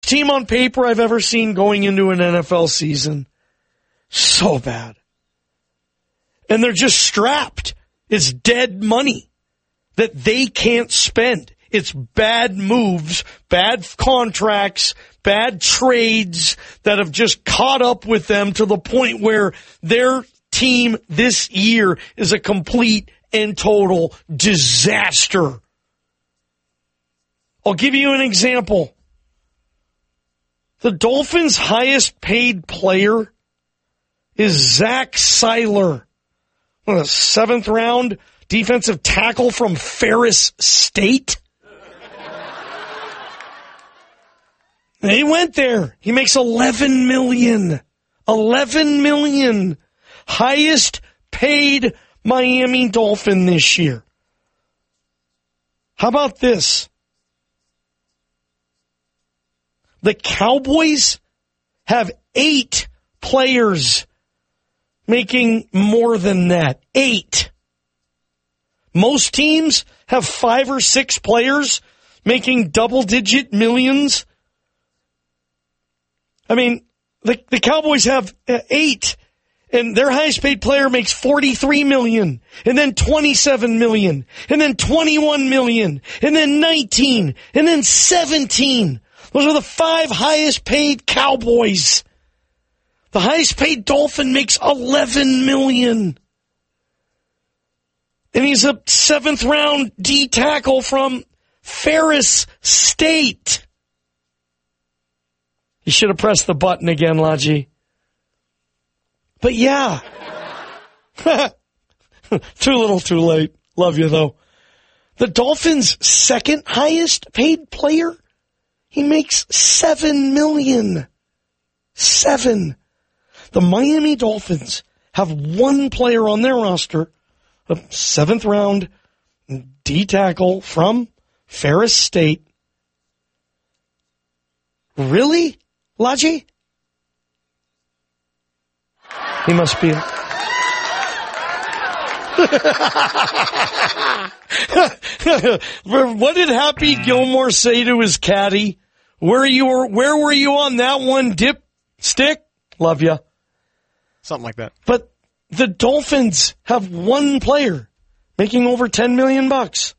team on paper I've ever seen going into an NFL season. So bad. And they're just strapped. It's dead money that they can't spend. It's bad moves, bad contracts, bad trades that have just caught up with them to the point where their team this year is a complete and total disaster. I'll give you an example. The Dolphins' highest paid player is Zach Seiler, a 7th round defensive tackle from Ferris State. He went there. He makes $11 million. $11 million. Highest paid Miami Dolphin this year. How about this? The Cowboys have 8 players making more than that. 8. Most teams have 5 or 6 players making double-digit millions. I mean, the Cowboys have 8, and their highest paid player makes $43 million, and then $27 million, and then $21 million, and then $19, and then $17. Those are the 5 highest paid Cowboys. The highest paid Dolphin makes $11 million. And he's a 7th round D tackle from Ferris State. You should have pressed the button again, Laji. But yeah. Too little, too late. Love you, though. The Dolphins' 2nd highest paid player, he makes $7 million. 7. The Miami Dolphins have 1 player on their roster, a 7th round D tackle from Ferris State. Really? Laji? He must be. What did Happy Gilmore say to his caddy? Where were you on that one, dipstick? Love ya. Something like that. But the Dolphins have 1 player making over $10 million.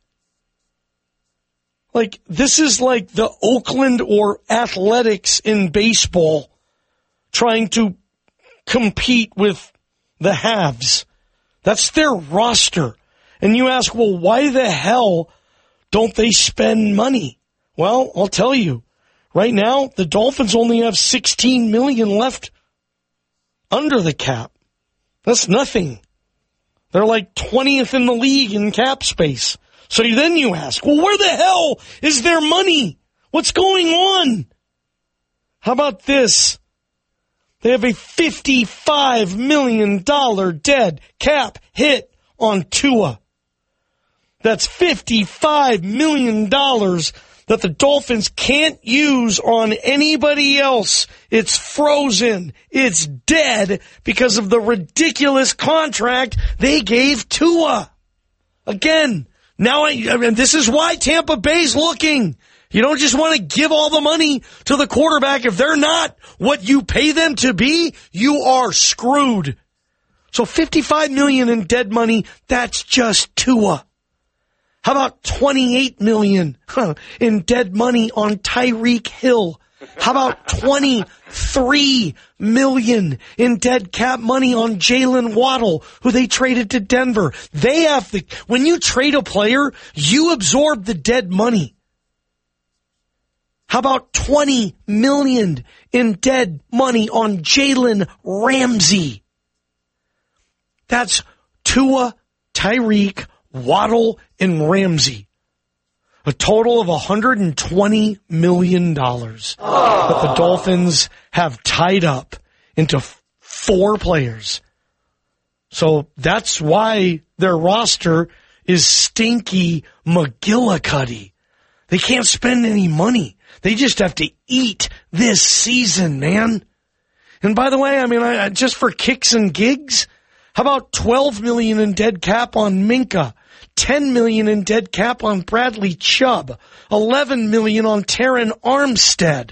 Like, this is like the Oakland or Athletics in baseball trying to compete with the Habs. That's their roster. And you ask, well, why the hell don't they spend money? Well, I'll tell you. Right now, the Dolphins only have $16 million left under the cap. That's nothing. They're like 20th in the league in cap space. So then you ask, well, where the hell is their money? What's going on? How about this? They have a $55 million dead cap hit on Tua. That's $55 million that the Dolphins can't use on anybody else. It's frozen. It's dead because of the ridiculous contract they gave Tua. Again, now and this is why Tampa Bay's looking. You don't just want to give all the money to the quarterback. If they're not what you pay them to be, you are screwed. So $55 million in dead money, that's just Tua. How about $28 million in dead money on Tyreek Hill? How about $23 million in dead cap money on Jalen Waddle, who they traded to Denver? They have when you trade a player, you absorb the dead money. How about $20 million in dead money on Jalen Ramsey? That's Tua, Tyreek, Waddle, and Ramsey. A total of $120 million that the Dolphins have tied up into 4 players. So that's why their roster is stinky McGillicuddy. They can't spend any money. They just have to eat this season, man. And by the way, I mean, just for kicks and gigs, how about $12 million in dead cap on Minka? $10 million in dead cap on Bradley Chubb, $11 million on Taron Armstead,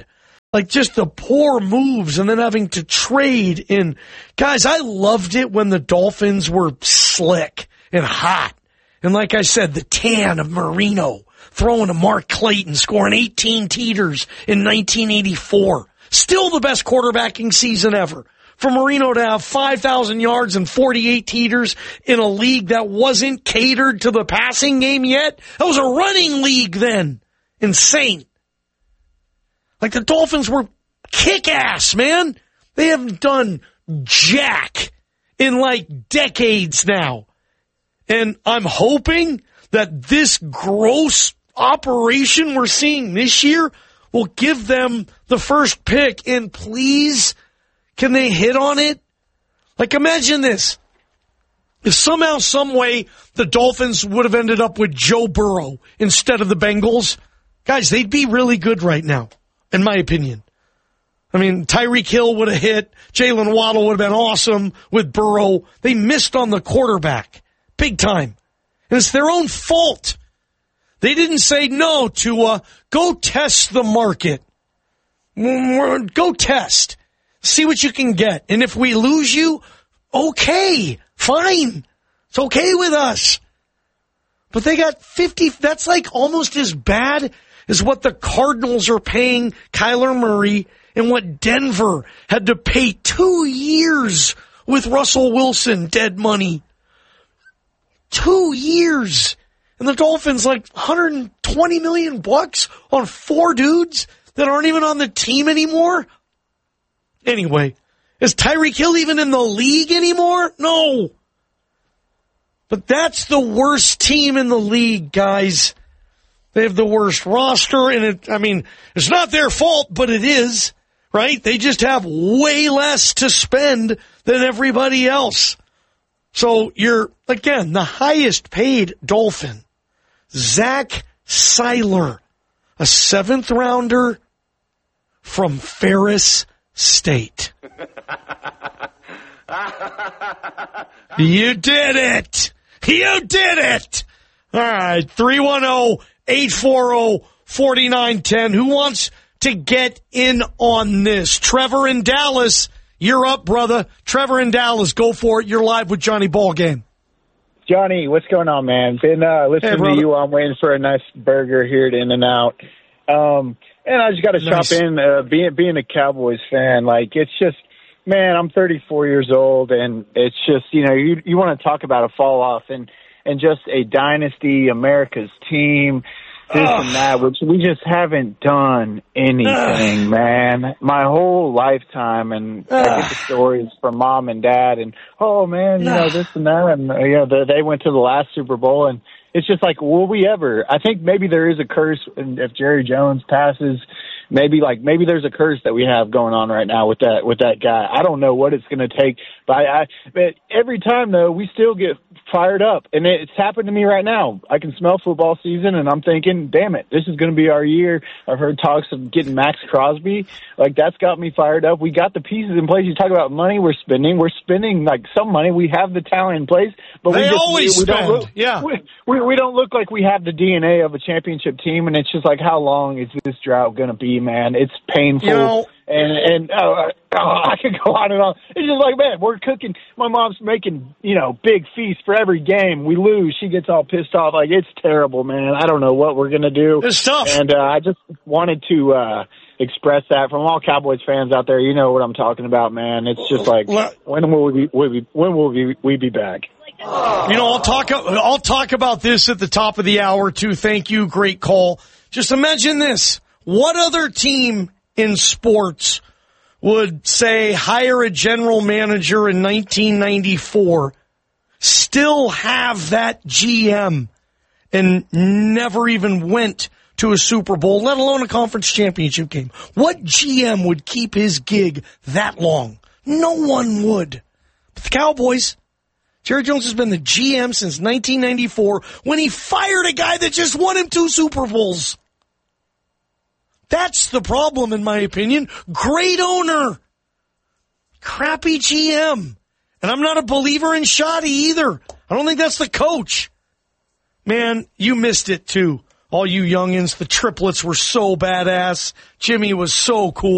Like just the poor moves and then having to trade in. Guys, I loved it when the Dolphins were slick and hot. And like I said, the tan of Marino throwing to Mark Clayton, scoring 18 teeters in 1984. Still the best quarterbacking season ever. For Marino to have 5,000 yards and 48 teeters in a league that wasn't catered to the passing game yet. That was a running league then. Insane. Like the Dolphins were kick-ass, man. They haven't done jack in like decades now. And I'm hoping that this gross operation we're seeing this year will give them the first pick. And please, can they hit on it? Like imagine this. If somehow, some way, the Dolphins would have ended up with Joe Burrow instead of the Bengals, guys, they'd be really good right now. In my opinion. I mean, Tyreek Hill would have hit. Jalen Waddle would have been awesome with Burrow. They missed on the quarterback. Big time. And it's their own fault. They didn't say no to go test the market. Go test. See what you can get. And if we lose you, okay. Fine. It's okay with us. But they got 50. That's like almost as bad is what the Cardinals are paying Kyler Murray and what Denver had to pay 2 years with Russell Wilson, dead money. 2 years. And the Dolphins like $120 million on 4 dudes that aren't even on the team anymore. Anyway, is Tyreek Hill even in the league anymore? No. But that's the worst team in the league, guys. They have the worst roster, and it's not their fault, but it is, right? They just have way less to spend than everybody else. So you're, again, the highest paid Dolphin, Zach Seiler, a 7th rounder from Ferris State. You did it! You did it! All right, 310-840-4910. Who wants to get in on this? Trevor in Dallas, you're up, brother. Trevor in Dallas, go for it. You're live with Johnny Ballgame. Johnny, what's going on, man? Been listening to you. I'm waiting for a nice burger here at In-N-Out. And I just got to chop in, being a Cowboys fan. Like, it's just, man, I'm 34 years old, and it's just, you want to talk about a fall off and just a dynasty, America's team, this and that, which we just haven't done anything, man. My whole lifetime, and I get the stories from mom and dad, and, oh, man, this and that, and, they went to the last Super Bowl, and it's just like, will we ever? I think maybe there is a curse, and if Jerry Jones passes, maybe there's a curse that we have going on right now with that guy. I don't know what it's going to take, but every time though, we still get fired up, and it's happened to me right now. I can smell football season, and I'm thinking, damn it, this is going to be our year. I've heard talks of getting Max Crosby. Like, that's got me fired up. We got the pieces in place. You talk about money we're spending like some money. We have the talent in place, but we don't look like we have the DNA of a championship team, and it's just like, how long is this drought going to be, man? It's painful. And I could go on and on. It's just like, man, we're cooking. My mom's making, big feast for every game. We lose. She gets all pissed off. Like, it's terrible, man. I don't know what we're going to do. It's tough. And I just wanted to express that from all Cowboys fans out there. You know what I'm talking about, man. It's just like, when will we be back? I'll talk about this at the top of the hour, too. Thank you. Great call. Just imagine this. What other team in sports would say hire a general manager in 1994, still have that GM, and never even went to a Super Bowl, let alone a conference championship game? What GM would keep his gig that long? No one would. But the Cowboys, Jerry Jones has been the GM since 1994 when he fired a guy that just won him 2 Super Bowls. That's the problem, in my opinion. Great owner. Crappy GM. And I'm not a believer in Shoddy either. I don't think that's the coach. Man, you missed it too. All you youngins, the triplets were so badass. Jimmy was so cool.